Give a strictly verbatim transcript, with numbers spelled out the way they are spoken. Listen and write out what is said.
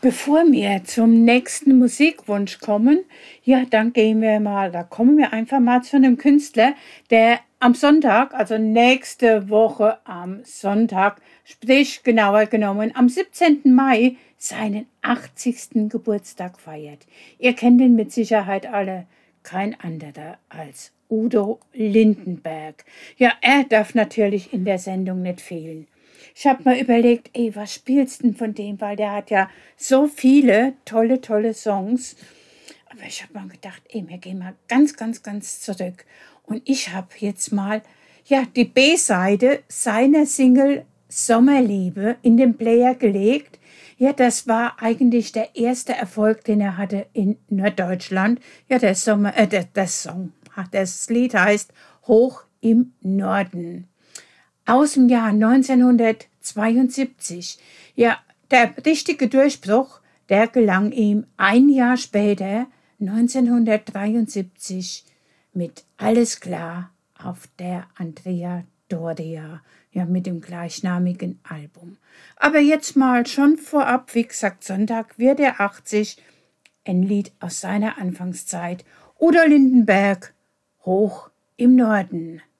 Bevor wir zum nächsten Musikwunsch kommen, ja, dann gehen wir mal, da kommen wir einfach mal zu einem Künstler, der am Sonntag, also nächste Woche am Sonntag, sprich genauer genommen am siebzehnten Mai, seinen achtzigsten Geburtstag feiert. Ihr kennt ihn mit Sicherheit alle, kein anderer als Udo Lindenberg. Ja, er darf natürlich in der Sendung nicht fehlen. Ich habe mir überlegt, ey, was spielst du denn von dem? Weil der hat ja so viele tolle, tolle Songs. Aber ich habe mir gedacht, ey, wir gehen mal ganz, ganz, ganz zurück. Und ich habe jetzt mal, ja, die B-Seite seiner Single Sommerliebe in den Player gelegt. Ja, das war eigentlich der erste Erfolg, den er hatte in Norddeutschland. Ja, der Sommer, äh, der, der Song, das Lied heißt Hoch im Norden. Aus dem Jahr neunzehnhundertzweiundsiebzig. Ja, der richtige Durchbruch, der gelang ihm ein Jahr später, neunzehnhundertdreiundsiebzig, mit Alles klar auf der Andrea Doria, ja, mit dem gleichnamigen Album. Aber jetzt mal schon vorab, wie gesagt, Sonntag wird er achtzig, ein Lied aus seiner Anfangszeit. Udo Lindenberg, Hoch im Norden.